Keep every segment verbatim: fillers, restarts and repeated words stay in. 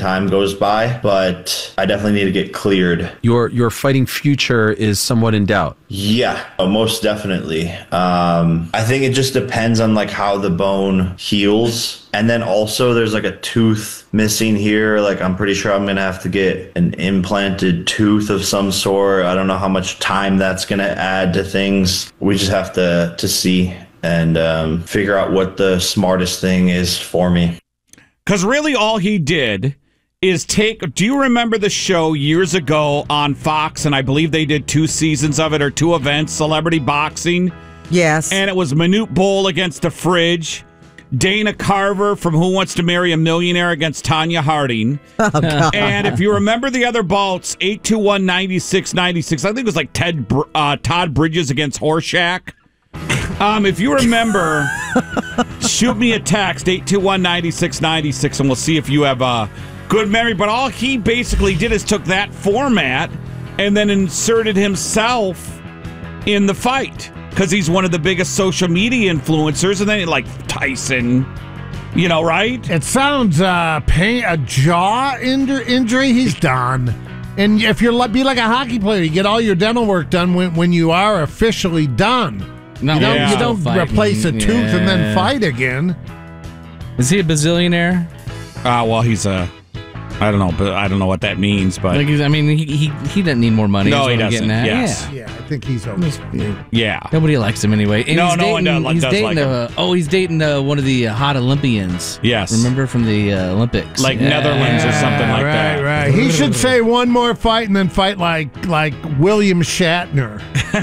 time goes by, but I definitely need to get cleared. Your your fighting future is somewhat in doubt. Yeah, most definitely. Um, I think it just depends on like how the bone heals. And then also there's like a tooth missing here. Like I'm pretty sure I'm going to have to get an implanted tooth of some sort. I don't know how much time that's going to add to things. We just have to, to see and um, figure out what the smartest thing is for me. Because really all he did is take, do you remember the show years ago on Fox, and I believe they did two seasons of it or two events, Celebrity Boxing? Yes. And it was Manute Bol against the Fridge, Dana Carver from Who Wants to Marry a Millionaire against Tanya Harding. Oh, God. And if you remember the other bouts, eight two one, nine six nine six, I think it was like Ted uh, Todd Bridges against Horshack. Um, if you remember, shoot me a text, eight two one, nine six nine six, and we'll see if you have a good memory. But all he basically did is took that format and then inserted himself in the fight because he's one of the biggest social media influencers. And then like Tyson, you know, right? It sounds uh, pain, a jaw inj- injury. He's done. And if you're be like a hockey player, you get all your dental work done when, when you are officially done. No, you don't, yeah. you don't replace a tooth yeah. and then fight again. Is he a bazillionaire? Uh, well, he's a, I don't know, but I don't know what that means, but Like, he's- I mean, he he, he doesn't need more money. No, is what he I'm doesn't. getting at. Yes. Yeah. Yeah, I think he's okay. yeah. Nobody likes him anyway. And No, he's no one dating, does- he's does dating like uh, oh, he's dating uh, one of the uh, hot Olympians. Yes. Remember from the uh, Olympics? Like Netherlands or something like right, that. right. He should say one more fight and then fight like like William Shatner.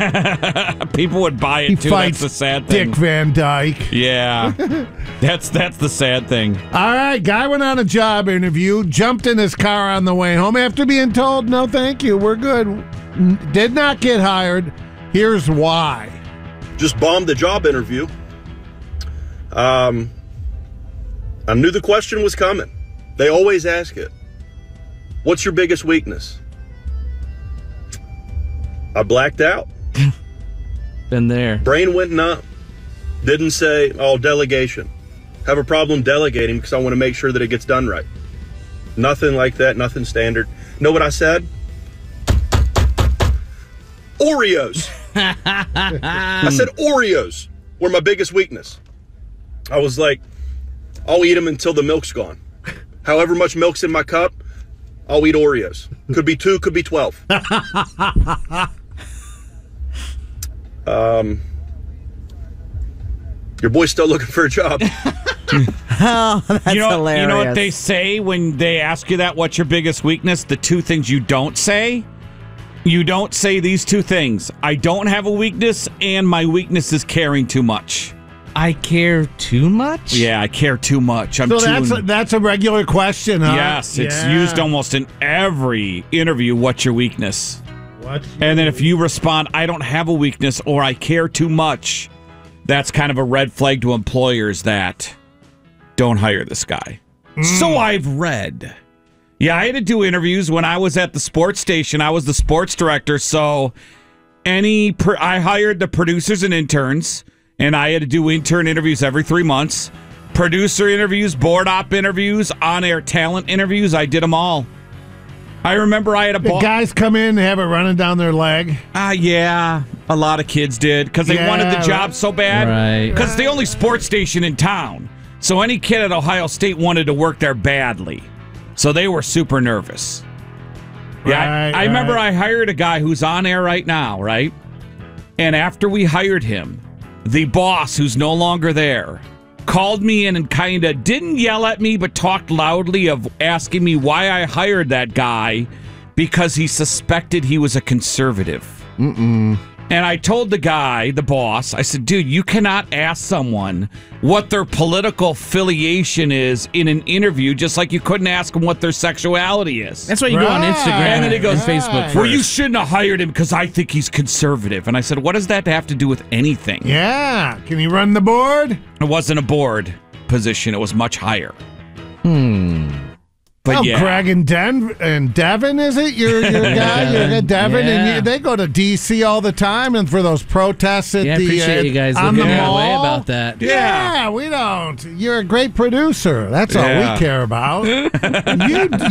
People would buy it He too. fights That's the sad thing. Dick Van Dyke. Yeah. that's that's the sad thing. All right, guy went on a job interview, jumped in his car on the way home after being told, no, thank you, we're good. N- Did not get hired. Here's why. Just bombed the job interview. Um, I knew the question was coming. They always ask it. What's your biggest weakness? I blacked out. Been there. Brain went numb. Didn't say, oh, delegation. Have a problem delegating because I want to make sure that it gets done right. Nothing like that, nothing standard. Know what I said? Oreos. I said Oreos were my biggest weakness. I was like, I'll eat them until the milk's gone. However much milk's in my cup, I'll eat Oreos. Could be two, could be twelve. um, your boy's still looking for a job. Oh, that's you know, hilarious. You know what they say when they ask you that? What's your biggest weakness? The two things you don't say. You don't say these two things. I don't have a weakness, and my weakness is caring too much. I care too much? Yeah, I care too much. I'm So too. that's a, that's a regular question, huh? yes, it's Yeah. used almost in every interview. What's your weakness? What? And then if you respond, I don't have a weakness or I care too much, that's kind of a red flag to employers that don't hire this guy. Mm. So I've read. Yeah, I had to do interviews when I was at the sports station. I was the sports director, so any per, I hired the producers and interns, and I had to do intern interviews every three months. Producer interviews, board op interviews, on-air talent interviews. I did them all. I remember I had a The ball. guys come in and have it running down their leg. Ah, uh, yeah. A lot of kids did because they Yeah, wanted the job right. so bad. Right. Because it's the only sports station in town. So any kid at Ohio State wanted to work there badly. So they were super nervous. Yeah, Right, I, I remember right. I hired a guy who's on air right now, right? And after we hired him, the boss, who's no longer there, called me in and kind of didn't yell at me, but talked loudly of asking me why I hired that guy because he suspected he was a conservative. Mm-mm. And I told the guy, the boss, I said, dude, you cannot ask someone what their political affiliation is in an interview, just like you couldn't ask them what their sexuality is. That's why you go on Right. Instagram And then he goes, and Facebook first. well, you shouldn't have hired him because I think he's conservative. And I said, what does that have to do with anything? Yeah. Can you run the board? It wasn't a board position. It was much higher. Hmm. But oh, yeah. Craig and, Den- and Devin, is it? Your your guy, your guy, Devin, Yeah. and you, they go to D C all the time, and for those protests at Yeah, I the appreciate uh, you guys on looking the that mall. way about that. Yeah. we don't. You're a great producer. That's all Yeah. we care about. you